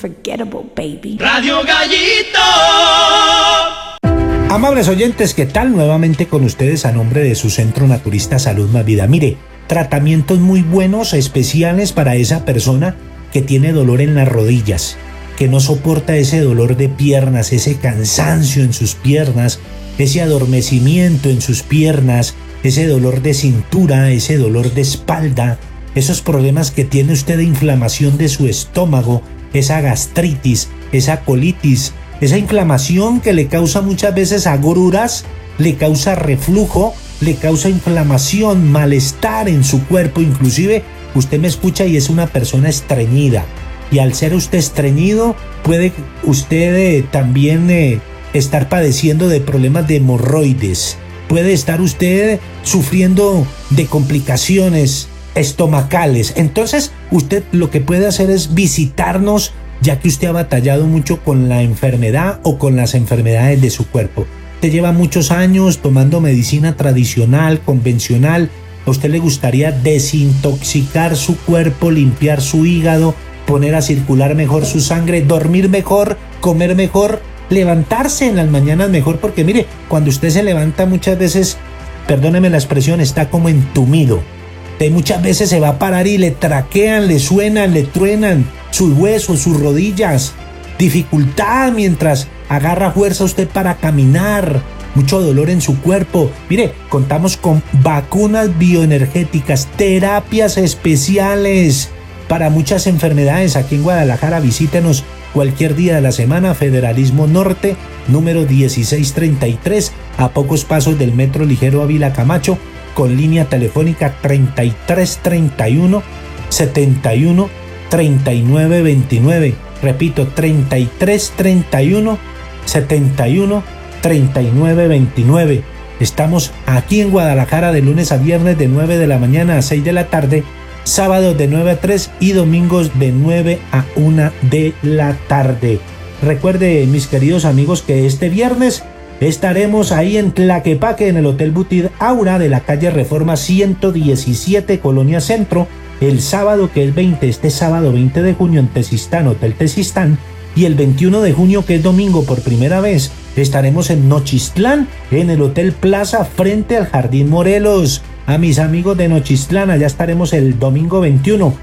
unforgettable, baby. Radio Gallito. Amables oyentes, ¿qué tal? Nuevamente con ustedes a nombre de su Centro Naturista Salud Más Vida. Mire, tratamientos muy buenos, especiales para esa persona que tiene dolor en las rodillas, que no soporta ese dolor de piernas, ese cansancio en sus piernas, ese adormecimiento en sus piernas, ese dolor de cintura, ese dolor de espalda, esos problemas que tiene usted de inflamación de su estómago, esa gastritis, esa colitis, esa inflamación que le causa muchas veces agruras, le causa reflujo, le causa inflamación, malestar en su cuerpo. Inclusive usted me escucha y es una persona estreñida, y al ser usted estreñido puede usted también estar padeciendo de problemas de hemorroides, puede estar usted sufriendo de complicaciones estomacales. Entonces usted lo que puede hacer es visitarnos, ya que usted ha batallado mucho con la enfermedad o con las enfermedades de su cuerpo. Usted lleva muchos años tomando medicina tradicional, convencional. A usted le gustaría desintoxicar su cuerpo, limpiar su hígado, poner a circular mejor su sangre, dormir mejor, comer mejor, levantarse en las mañanas mejor, porque mire, cuando usted se levanta muchas veces, perdóneme la expresión, está como entumido. Usted muchas veces se va a parar y le traquean, le suenan, le truenan sus huesos, sus rodillas, dificultad mientras agarra fuerza usted para caminar, mucho dolor en su cuerpo. Mire, contamos con vacunas bioenergéticas, terapias especiales para muchas enfermedades. Aquí en Guadalajara visítenos cualquier día de la semana, Federalismo Norte, número 1633, a pocos pasos del Metro Ligero Ávila Camacho, con línea telefónica 3331 71 39 29. Repito, 3331 71 39 29. Estamos aquí en Guadalajara de lunes a viernes de 9 de la mañana a 6 de la tarde, sábados de 9 a 3 y domingos de 9 a 1 de la tarde. Recuerde, mis queridos amigos, que este viernes estaremos ahí en Tlaquepaque, en el Hotel Butit Aura de la calle Reforma 117, Colonia Centro. El sábado, que es este sábado 20 de junio en Tezistán, Hotel Tezistán. Y el 21 de junio, que es domingo por primera vez, estaremos en Nochistlán, en el Hotel Plaza, frente al Jardín Morelos. A mis amigos de Nochistlán, allá estaremos el domingo 21.